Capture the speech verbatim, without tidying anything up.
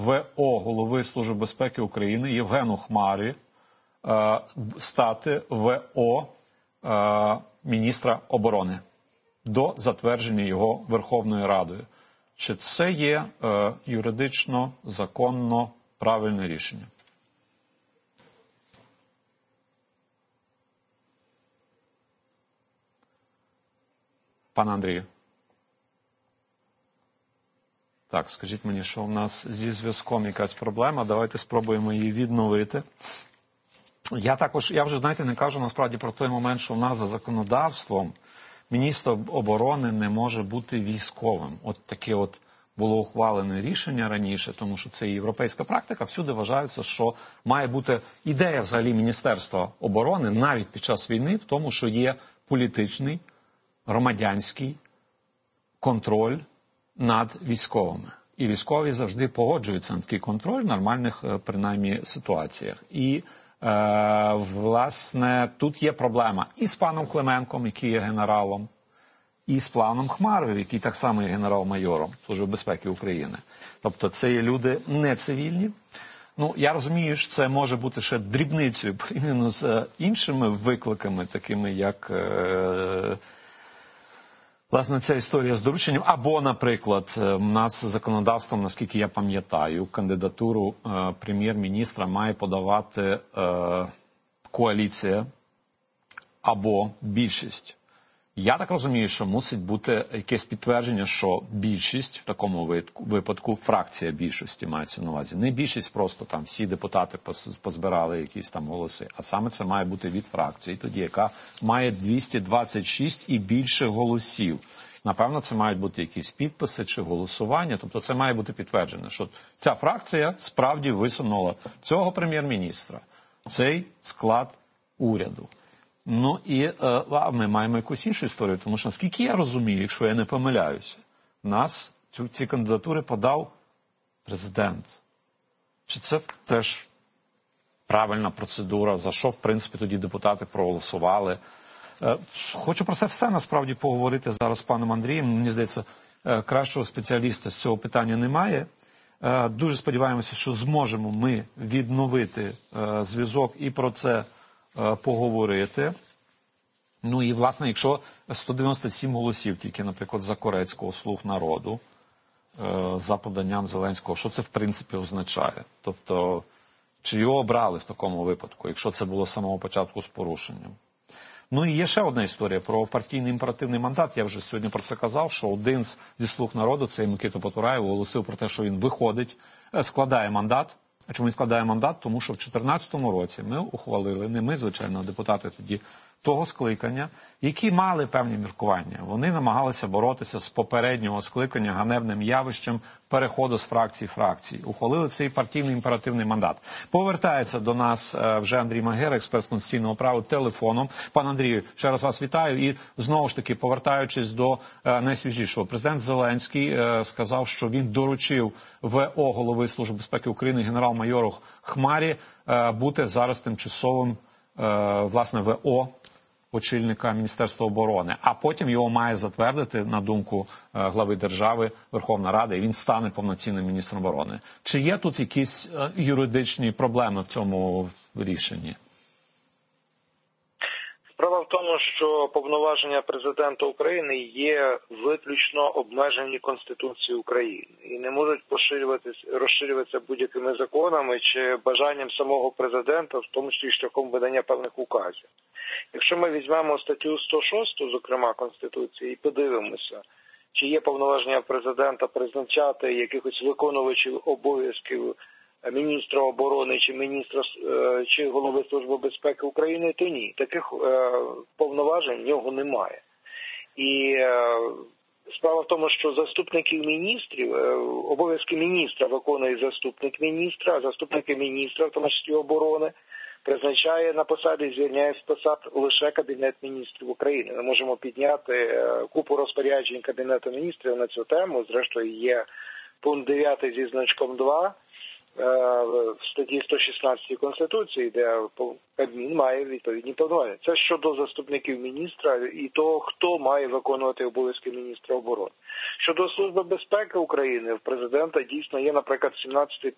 В О голови Служби безпеки України Євгену Хмарі е, стати В О е, міністра оборони до затвердження його Верховною Радою. Чи це є е, юридично, законно правильне рішення? Пане Андрію. Так, скажіть мені, що у нас зі зв'язком якась проблема. Давайте спробуємо її відновити. Я також, я вже, знаєте, не кажу насправді про той момент, що у нас за законодавством міністр оборони не може бути військовим. От таке от було ухвалене рішення раніше, тому що це європейська практика. Всюди вважається, що має бути ідея взагалі Міністерства оборони навіть під час війни в тому, що є політичний, громадянський контроль над військовими. І військові завжди погоджуються на такий контроль в нормальних, принаймні, ситуаціях. І, е, власне, тут є проблема і з паном Клименком, який є генералом, і з паном Хмарою, який так само є генерал-майором Служби безпеки України. Тобто це є люди не цивільні. Ну, я розумію, що це може бути ще дрібницею порівняно з іншими викликами, такими як... Е, Власне, ця історія з дорученням, або, наприклад, у нас законодавством, наскільки я пам'ятаю, кандидатуру е, прем'єр-міністра має подавати е, коаліція або більшість. Я так розумію, що мусить бути якесь підтвердження, що більшість, в такому випадку фракція більшості мається на увазі. Не більшість просто там всі депутати позбирали якісь там голоси, а саме це має бути від фракції, тоді яка має двісті двадцять шість і більше голосів. Напевно, це мають бути якісь підписи чи голосування, тобто це має бути підтверджено, що ця фракція справді висунула цього прем'єр-міністра, цей склад уряду. Ну і е, ми маємо якусь іншу історію, тому що, наскільки я розумію, якщо я не помиляюся, нас цю, ці кандидатури подав президент. Чи це теж правильна процедура, за що, в принципі, тоді депутати проголосували? Е, хочу про це все, насправді, поговорити зараз з паном Андрієм. Мені здається, е, кращого спеціаліста з цього питання немає. Е, дуже сподіваємося, що зможемо ми відновити е, зв'язок і про це поговорити. Ну і, власне, якщо сто дев'яносто сім голосів тільки, наприклад, за Корецького, «Слуг народу», за поданням Зеленського, що це, в принципі, означає? Тобто, чи його обрали в такому випадку, якщо це було з самого початку з порушенням? Ну і є ще одна історія про партійний імперативний мандат. Я вже сьогодні про це казав, що один зі «Слуг народу», цей Микита Потураєв, оголосив про те, що він виходить, складає мандат. А чому він складає мандат? Тому що в дві тисячі чотирнадцятому році ми ухвалили, не ми, звичайно, а депутати тоді того скликання, які мали певні міркування. Вони намагалися боротися з попереднього скликання ганебним явищем переходу з фракції в фракції. Ухвалили цей партійний імперативний мандат. Повертається до нас вже Андрій Магера, експерт з конституційного права, телефоном. Пан Андрію, ще раз вас вітаю. І знову ж таки, повертаючись до найсвіжішого, президент Зеленський сказав, що він доручив В О голови Служби безпеки України генерал-майору Хмарі бути зараз тимчасовим, власне, В О очільника Міністерства оборони, а потім його має затвердити, на думку глави держави, Верховна Рада, і він стане повноцінним міністром оборони. Чи є тут якісь юридичні проблеми в цьому рішенні? Справа в тому, що повноваження президента України є виключно обмежені Конституцією України і не можуть поширюватися, розширюватися будь-якими законами чи бажанням самого президента, в тому числі шляхом видання певних указів. Якщо ми візьмемо статтю сто шосту, зокрема, Конституції, і подивимося, чи є повноваження президента призначати якихось виконувачів обов'язків міністра оборони чи міністра чи голови Служби безпеки України, то ні. Таких е, повноважень в нього немає. І е, справа в тому, що заступників міністрів, е, обов'язки міністра виконує заступник міністра, а заступники міністра, в тому числі оборони, призначає на посади, звільняє з посад лише Кабінет міністрів України. Ми можемо підняти е, купу розпоряджень Кабінету міністрів на цю тему. Зрештою, є пункт дев'ятий зі значком два, в статті сто шістнадцятій Конституції, де Кабмін має відповідні повноваження. Це щодо заступників міністра і того, хто має виконувати обов'язки міністра оборони. Щодо Служби безпеки України, в президента дійсно є, наприклад, сімнадцятий